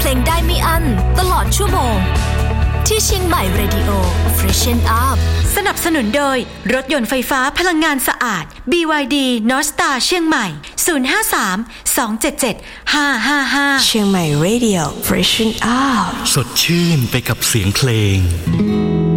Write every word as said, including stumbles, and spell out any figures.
ลงได้ไม่อั้นตลอดชั่วโมงที่เชียงใหม่ Radio Freshen Up สนับสนุนโดยรถยนต์ไฟฟ้าพลังงานสะอาด บี วาย ดี North Star เชียงใหม่ศูนย์ ห้า สาม สอง เจ็ด เจ็ด ห้า ห้า ห้าเชียงใหม่ Radio Freshen Up สดชื่นไปกับเสียงเพลง